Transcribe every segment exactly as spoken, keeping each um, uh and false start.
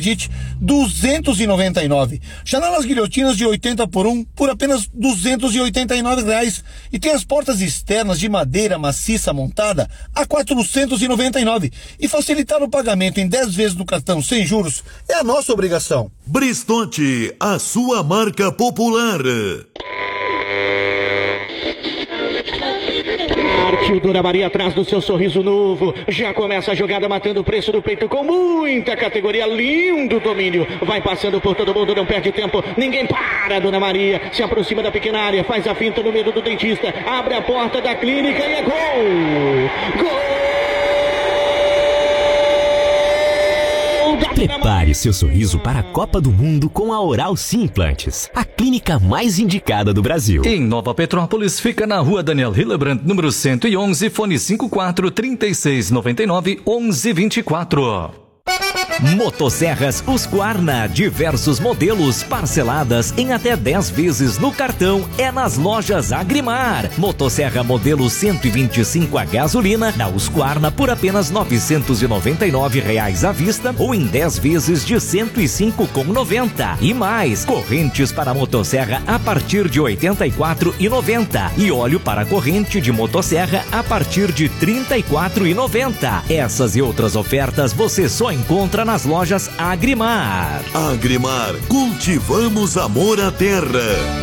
acredite, duzentos e noventa e nove. Janelas guilhotinas de oitenta por um por apenas duzentos e oitenta e nove reais. E tem as portas externas de madeira maciça montada a quatrocentos e noventa e nove. E facilitar o pagamento em dez vezes no cartão sem juros é a nossa obrigação. Bristonte, a sua marca popular. Partiu Dona Maria atrás do seu sorriso novo. Já começa a jogada matando o preço do peito com muita categoria. Lindo domínio. Vai passando por todo mundo, não perde tempo. Ninguém para, Dona Maria. Se aproxima da pequena área, faz a finta no medo do dentista. Abre a porta da clínica e é gol! Gol! Prepare seu sorriso para a Copa do Mundo com a Oral Sim Implantes, a clínica mais indicada do Brasil. Em Nova Petrópolis, fica na rua Daniel Hillebrand, número cento e onze, fone cinco quatro, três seis nove nove, onze vinte e quatro. Motosserras Husqvarna, diversos modelos, parceladas em até dez vezes no cartão, é nas lojas Agrimar. Motosserra modelo cento e vinte e cinco a gasolina na Husqvarna por apenas novecentos e noventa e nove reais à vista ou em dez vezes de cento e cinco reais e noventa centavos. E mais, correntes para motosserra a partir de oitenta e quatro reais e noventa centavos e óleo para corrente de motosserra a partir de trinta e quatro reais e noventa centavos. Essas e outras ofertas você só encontra nas lojas Agrimar. Agrimar, cultivamos amor à terra.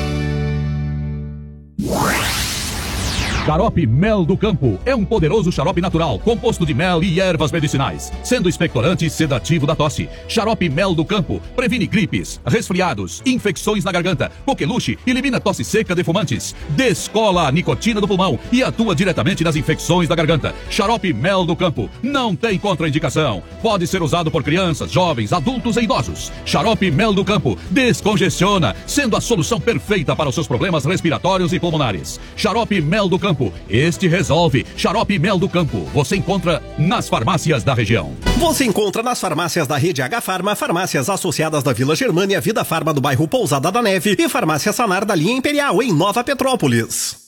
Xarope Mel do Campo é um poderoso xarope natural, composto de mel e ervas medicinais, sendo expectorante e sedativo da tosse. Xarope Mel do Campo previne gripes, resfriados, infecções na garganta, coqueluche, elimina tosse seca de fumantes, descola a nicotina do pulmão e atua diretamente nas infecções da garganta. Xarope Mel do Campo não tem contraindicação. Pode ser usado por crianças, jovens, adultos e idosos. Xarope Mel do Campo descongestiona, sendo a solução perfeita para os seus problemas respiratórios e pulmonares. Xarope Mel do Campo, este resolve. Xarope Mel do Campo, você encontra nas farmácias da região. Você encontra nas farmácias da rede H Farma, farmácias associadas da Vila Germânia, Vida Farma do bairro Pousada da Neve e farmácia Sanar da linha Imperial em Nova Petrópolis.